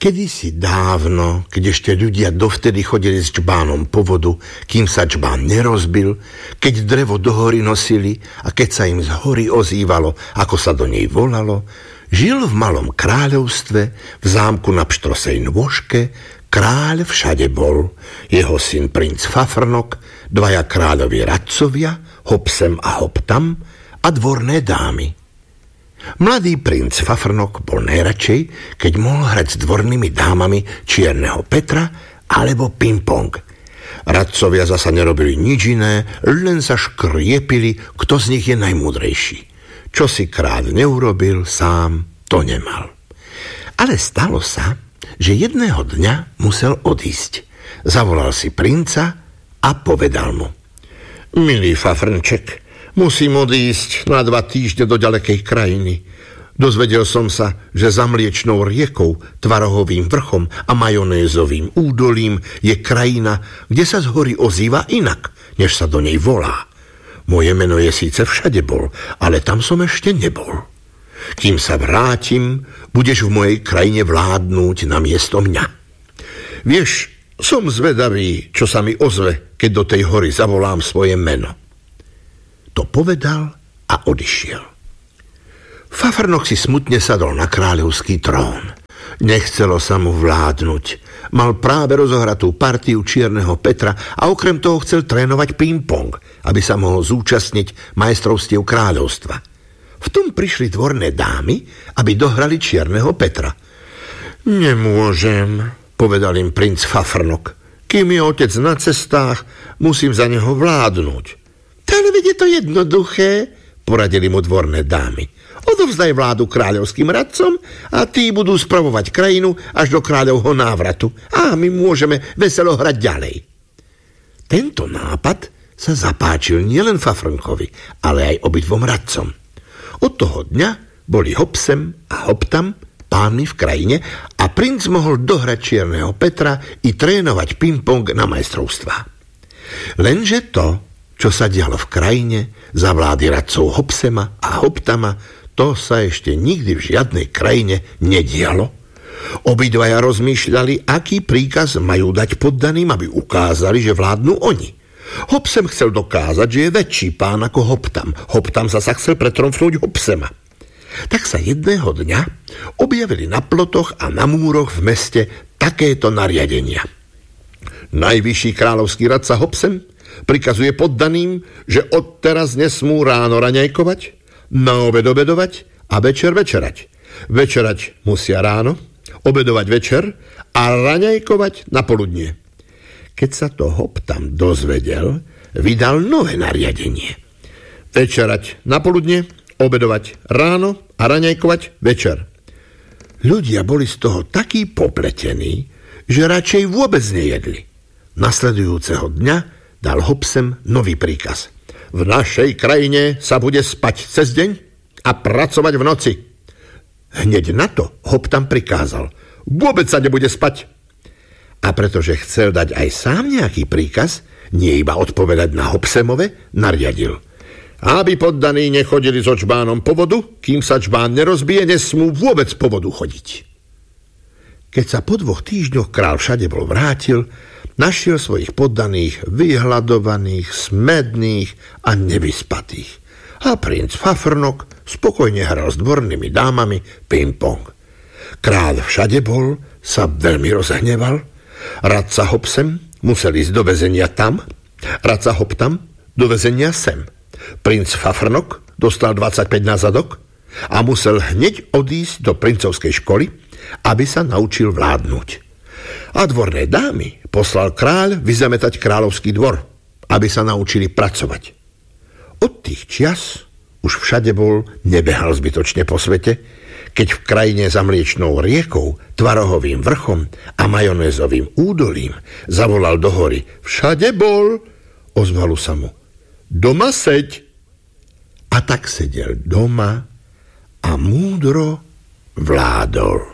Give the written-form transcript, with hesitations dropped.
Kedysi dávno, keď ešte ľudia dovtedy chodili s čbánom po vodu, kým sa čbán nerozbil, keď drevo do hory nosili a keď sa im z hory ozývalo, ako sa do nej volalo, žil v malom kráľovstve, v zámku na pštrosej nôžke, kráľ všade bol, jeho syn princ Fafrnok, dvaja kráľovi radcovia, Hopsem a Hoptam a dvorné dámy. Mladý princ Fafrnok bol najradšej, keď mohol hrať s dvornými dámami Čierneho Petra alebo ping-pong. Radcovia zasa nerobili nič iné, len sa škriepili, kto z nich je najmúdrejší. Čo si kráľ neurobil sám, to nemal. Ale stalo sa, že jedného dňa musel odísť. Zavolal si princa a povedal mu: Milý Fafrnček, musím odísť na 2 týždne do ďalekej krajiny. Dozvedel som sa, že za Mliečnou riekou, Tvarohovým vrchom a Majonézovým údolím je krajina, kde sa z hory ozýva inak, než sa do nej volá. Moje meno je síce všade bol, ale tam som ešte nebol. Kým sa vrátim, budeš v mojej krajine vládnuť namiesto mňa. Vieš, som zvedavý, čo sa mi ozve, keď do tej hory zavolám svoje meno. To povedal a odišiel. Fafrnok si smutne sadol na kráľovský trón. Nechcelo sa mu vládnuť. Mal práve rozohratú partiu Čierneho Petra a okrem toho chcel trénovať ping-pong, aby sa mohol zúčastniť majstrovstiev kráľovstva. V tom prišli dvorné dámy, aby dohrali Čierneho Petra. Nemôžem, povedal im princ Fafrnok. Kým je otec na cestách, musím za neho vládnuť. Ale veď je to jednoduché, poradili mu dvorné dámy. Odovzdaj vládu kráľovským radcom a tí budú spravovať krajinu až do kráľovho návratu. A my môžeme veselo hrať ďalej. Tento nápad sa zapáčil nielen Fafrnkovi, ale aj obidvom radcom. Od toho dňa boli Hopsem a Hoptam pánmi v krajine a princ mohol dohrať Čierneho Petra i trénovať ping-pong na majstrovstvá. Lenže to, čo sa dialo v krajine za vlády radcov Hopsema a Hoptama, to sa ešte nikdy v žiadnej krajine nedialo. Obidvaja rozmýšľali, aký príkaz majú dať poddaným, aby ukázali, že vládnu oni. Hopsem chcel dokázať, že je väčší pán ako Hoptam. Hoptam zasa chcel pretromfnúť Hopsema. Tak sa jedného dňa objavili na plotoch a na múroch v meste takéto nariadenia. Najvyšší kráľovský radca Hopsem prikazuje poddaným, že odteraz nesmú ráno raňajkovať, na obed obedovať a večer večerať. Večerať musia ráno, obedovať večer a raňajkovať na poludnie. Keď sa to Hoptam dozvedel, vydal nové nariadenie. Večerať na poludnie, obedovať ráno a raňajkovať večer. Ľudia boli z toho takí popletení, že radšej vôbec nejedli. Nasledujúceho dňa dal Hopsem nový príkaz. V našej krajine sa bude spať cez deň a pracovať v noci. Hneď na to Hoptam prikázal. Vôbec sa nebude spať. A pretože chcel dať aj sám nejaký príkaz, nie iba odpovedať na Hopsemove, nariadil. Aby poddaní nechodili so čbánom po vodu, kým sa čbán nerozbije, nesmú vôbec po vodu chodiť. Keď sa po 2 týždňoch král všade bol vrátil, našiel svojich poddaných vyhľadovaných, smedných a nevyspatých. A princ Fafrnok spokojne hral s dvornými dámami ping-pong. Kráľ všade bol, sa veľmi rozhneval. Radca Hopsem musel ísť do väzenia tam, radca Hoptam do väzenia sem. Princ Fafrnok dostal 25 na zadok a musel hneď odísť do princovskej školy, aby sa naučil vládnuť. A dvorné dámy poslal kráľ vyzametať kráľovský dvor, aby sa naučili pracovať. Od tých čias už všade bol, nebehal zbytočne po svete, keď v krajine za Mliečnou riekou, Tvarohovým vrchom a Majonézovým údolím zavolal do hory. Všade bol, ozvalo sa mu. Doma seď. A tak sedel doma a múdro vládol.